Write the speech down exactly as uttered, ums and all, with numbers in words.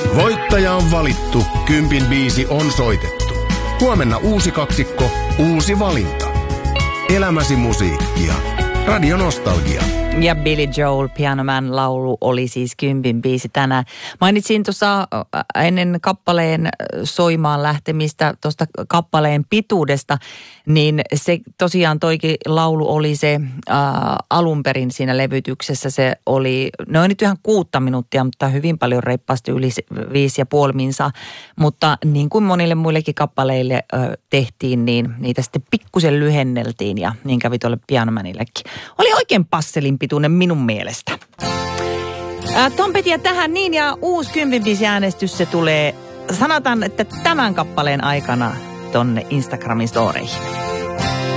Voittaja on valittu, kympin biisi on soitettu. Huomenna uusi kaksikko, uusi valinta. Elämäsi musiikkia. Radio Nostalgia. Ja Billy Joel, Piano Man -laulu oli siis kympin biisi tänään. Mainitsin tuossa ennen kappaleen soimaan lähtemistä tuosta kappaleen pituudesta, niin se tosiaan toikin laulu oli se ää, alun perin siinä levytyksessä. Se oli noin nyt ihan kuutta minuuttia, mutta hyvin paljon reippaasti yli viisi ja puoli minsaa. Mutta niin kuin monille muillekin kappaleille ää, tehtiin, niin niitä sitten pikkusen lyhenneltiin ja niin kävi tuolle Piano Manillekin. Oli oikein passelin pituinen minun mielestä. Ää, Tom Petty tähän niin ja uusi kympinbiisi-äänestys se tulee, sanotaan, että tämän kappaleen aikana tonne Instagramin storeihin.